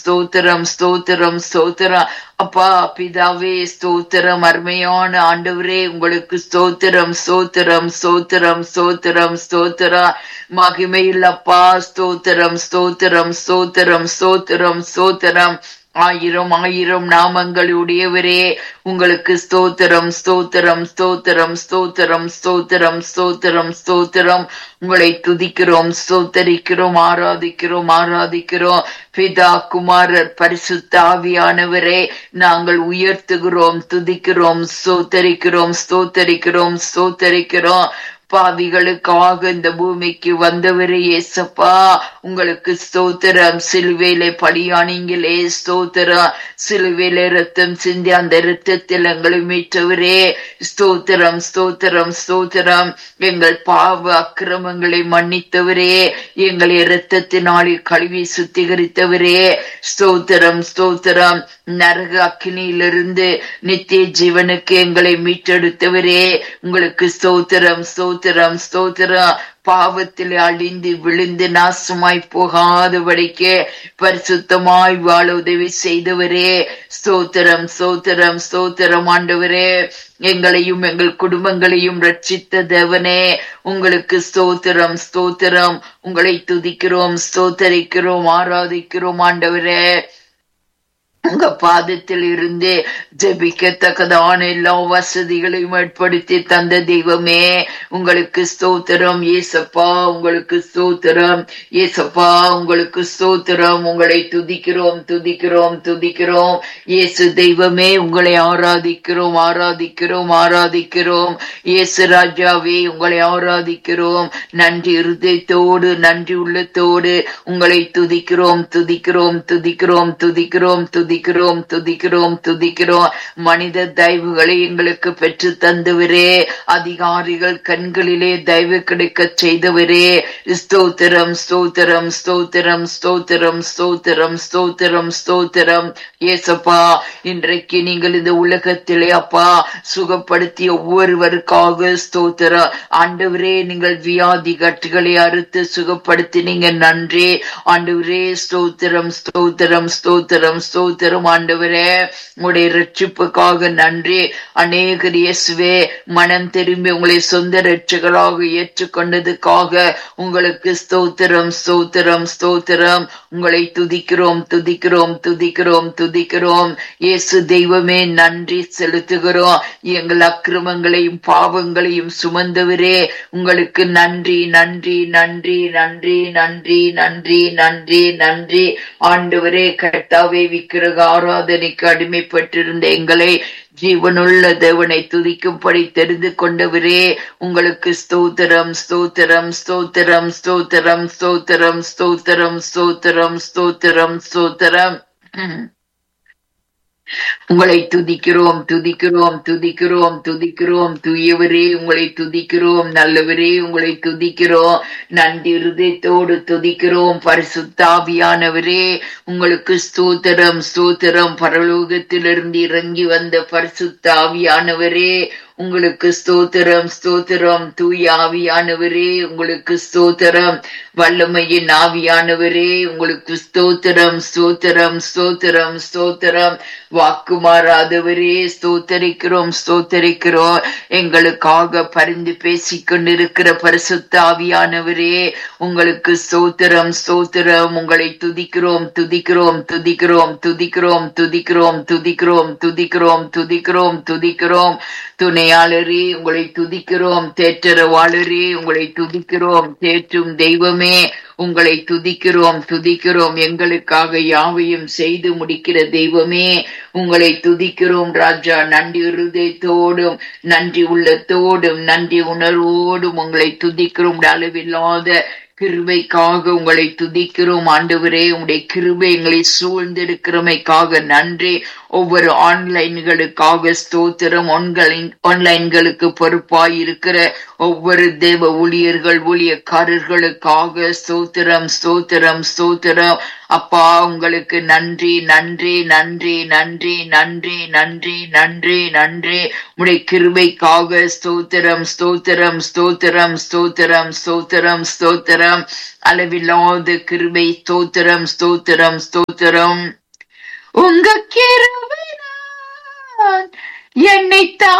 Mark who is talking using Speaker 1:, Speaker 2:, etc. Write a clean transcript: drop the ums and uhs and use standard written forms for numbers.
Speaker 1: ஸ்தோத்திரம் ஸ்தோத்திரம் ஸ்தோத்திரம். அப்பா பிதாவே ஸ்தோத்திரம். அருமையான ஆண்டவரே உங்களுக்கு ஸ்தோத்திரம் ஸ்தோத்திரம் ஸ்தோத்திரம் ஸ்தோத்திரம் ஸ்தோத்திரம். மகிமையில் அப்பா ஸ்தோத்திரம் ஸ்தோத்திரம் ஸ்தோத்திரம் ஸ்தோத்திரம் ஸ்தோத்திரம். ஆயிரம் ஆயிரம் நாமங்களுடையவரே உங்களுக்கு ஸ்தோத்திரம் ஸ்தோத்திரம் ஸ்தோத்திரம் ஸ்தோத்திரம் ஸ்தோத்திரம் ஸ்தோத்திரம் ஸ்தோத்திரம். உங்களை துதிக்கிறோம் ஸ்தோத்தரிக்கிறோம் ஆராதிக்கிறோம் ஆராதிக்கிறோம். பிதா குமாரர் பரிசுத்த ஆவியானவரே நாங்கள் உயர்த்துகிறோம் துதிக்கிறோம் ஸ்தோத்தரிக்கிறோம் ஸ்தோத்தரிக்கிறோம் ஸ்தோத்தரிக்கிறோம். பாவிகளுக்காக இந்த பூமிக்கு வந்தவரே ஏசப்பா உங்களுக்கு ஸ்தோத்திரம். சிலுவையிலே பலியானீங்களே ஸ்தோத்திரம். சிலுவையிலே ரத்தம் சிந்தி அந்த இரத்தத்தில் எங்களை மீட்டவரே ஸ்தோத்திரம் ஸ்தோத்திரம் ஸ்தோத்திரம். எங்கள் பாவ அக்கிரமங்களை மன்னித்தவரே எங்களை இரத்தத்தினாலே கழுவி சுத்திகரித்தவரே ஸ்தோத்திரம் ஸ்தோத்திரம். நரக அக்கினியிலிருந்து நித்திய ஜீவனுக்கு எங்களை மீட்டெடுத்தவரே உங்களுக்கு ஸ்தோத்திரம் ஸ்தோத்திரம் ஸ்தோத்திரம். பாவத்தில் அழிந்து விழுந்து நாசமாய் போகாதபடிக்கு பரிசுத்தமாய் வாழ உதவி செய்தவரே ஸ்தோத்திரம் ஸ்தோத்திரம் ஸ்தோத்திரம். ஆண்டவரே எங்களையும் எங்கள் குடும்பங்களையும் ரட்சித்த தேவனே உங்களுக்கு ஸ்தோத்திரம் ஸ்தோத்திரம். உங்களை துதிக்கிறோம் ஸ்தோத்தரிக்கிறோம் ஆராதிக்கிறோம். ஆண்டவரே உங்க பாதத்தில் இருந்து ஜெபிக்கத்தக்கதான எல்லா வசதிகளையும் ஏற்படுத்தி தந்த தெய்வமே உங்களுக்கு ஸ்தோத்திரம் ஏசப்பா. உங்களுக்கு ஸ்தோத்திரம் ஏசப்பா. உங்களுக்கு ஸ்தோத்திரம். உங்களை துதிக்கிறோம் துதிக்கிறோம் துதிக்கிறோம். இயேசு தெய்வமே உங்களை ஆராதிக்கிறோம் ஆராதிக்கிறோம் ஆராதிக்கிறோம். இயேசு ராஜாவே உங்களை ஆராதிக்கிறோம். நன்றி இருதயத்தோடு நன்றி உள்ளத்தோடு உங்களை துதிக்கிறோம் துதிக்கிறோம் துதிக்கிறோம் துதிக்கிறோம் துதிக்கிறோம் துதிக்கிறோம் துதிக்கிறோம். மனித தயவுகளை எங்களுக்கு பெற்று தந்தவரே அதிகாரிகள் கண்களிலே தயவு கிடைக்க செய்தவரே ஸ்தோத்திரம் ஸ்தோத்திரம் ஸ்தோத்திரம் ஸ்தோத்திரம் ஸ்தோத்திரம் ஸ்தோத்திரம் ஸ்தோத்திரம். ஏசப்பா இன்றைக்கு நீங்கள் இந்த உலகத்திலே அப்பா சுகப்படுத்திய ஒவ்வொருவருக்காக ஸ்தோத்திரம். ஆண்டவரே நீங்கள் வியாதி கட்டுகளை அறுத்து சுகப்படுத்தினீங்க நன்றி ஆண்டவரே ஸ்தோத்திரம் ஸ்தோத்திரம் ஸ்தோத்திரம் ஸ்தோத்திரம். ஆண்டவரே உங்களுடைய ரட்சிப்புக்காக நன்றி. அநேகர் இயேசுவே மனம் திரும்பி உங்களை சொந்த ரட்சகராக ஏற்றுக்கொண்டதுக்காக உங்களுக்கு ஸ்தோத்திரம் ஸ்தோத்திரம் ஸ்தோத்திரம். உங்களை துதிக்கிறோம் துதிக்கிறோம் துதிக்கிறோம் துதிக்கிறோம். இயேசு தெய்வமே நன்றி செலுத்துகிறோம். எங்கள் அக்கிரமங்களையும் பாவங்களையும் சுமந்தவரே உங்களுக்கு நன்றி நன்றி நன்றி நன்றி நன்றி நன்றி நன்றி நன்றி. ஆண்டவரே கர்த்தாவே விக்கிரக ஆராதனைக்கு அடிமைப்பட்டிருந்த எங்களை ஜீவனுள்ள தேவனை துதிக்கும்படி தெரிந்து கொண்டவரே உங்களுக்கு ஸ்தோத்திரம் ஸ்தோத்திரம் ஸ்தோத்திரம் ஸ்தோத்திரம் ஸ்தோத்திரம் ஸ்தோத்திரம் ஸ்தோத்திரம் ஸ்தோத்திரம் ஸ்தோத்திரம். உங்களை துதிக்கிறோம் துதிக்கிறோம் துதிக்கிறோம் துதிக்கிறோம். தூயவரே உங்களை துதிக்கிறோம். நல்லவரே உங்களை துதிக்கிறோம். நன்றி இருதயத்தோடு துதிக்கிறோம். பரிசுத்த ஆவியானவரே உங்களுக்கு ஸ்தோத்திரம் ஸ்தோத்திரம். பரலோகத்திலிருந்து இறங்கி வந்த பரிசுத்த ஆவியானவரே உங்களுக்கு ஸ்தோத்திரம் ஸ்தோத்திரம். தூய ஆவியானவரே உங்களுக்கு ஸ்தோத்திரம். வல்லமையின் ஆவியானவரே உங்களுக்கு ஸ்தோத்திரம் ஸ்தோத்திரம் ஸ்தோத்திரம் ஸ்தோத்திரம். வாக்கு மாறாதவரே ஸ்தோத்தரிக்கிறோம் ஸ்தோத்தரிக்கிறோம். எங்களுக்காக பரிந்து பேசிக் கொண்டிருக்கிற பரிசுத்த ஆவியானவரே உங்களுக்கு ஸ்தோத்திரம் ஸ்தோத்திரம். உங்களை துதிக்கிறோம் துதிக்கிறோம் துதிக்கிறோம் துதிக்கிறோம் துதிக்கிறோம் துதிக்கிறோம் துதிக்கிறோம் துதிக்கிறோம் துதிக்கிறோம். துணையாளரே உங்களை துதிக்கிறோம். தேற்றரவாளரே உங்களை துதிக்கிறோம். தேற்றும் தெய்வமே உங்களை துதிக்கிறோம் துதிக்கிறோம். எங்களுக்காக யாவையும் செய்து முடிக்கிற தெய்வமே உங்களை துதிக்கிறோம் ராஜா. நன்றி இருதயத்தோடும் நன்றி உள்ளத்தோடும் நன்றி உணர்வோடும் உங்களை துதிக்கிறோம். அளவில்லாத கிருபைக்காக உங்களை துதிக்கிறோம் ஆண்டவரே. உங்களுடைய கிருபை எங்களை சூழ்ந்திருக்கிறமைக்காக நன்றி. ஒவ்வொரு ஆன்லைன்களுக்காக ஸ்தோத்திரம். ஆன்லைன்களுக்கு பொறுப்பாய் இருக்கிற ஒவ்வொரு தேவ ஊழியர்கள் ஊழியக்காரர்களுக்காக ஸ்தோத்திரம் ஸ்தோத்திரம் ஸ்தோத்திரம். அப்பா உங்களுக்கு நன்றி நன்றி நன்றி நன்றி நன்றி நன்றி நன்றி நன்றி. உடைய கிருபைக்காக ஸ்தோத்திரம் ஸ்தோத்திரம் ஸ்தோத்திரம் ஸ்தோத்திரம் ஸ்தோத்திரம் ஸ்தோத்திரம். அளவில்லாத கிருபை ஸ்தோத்திரம் ஸ்தோத்திரம் ஸ்தோத்திரம். உங்க கிருபை என்னை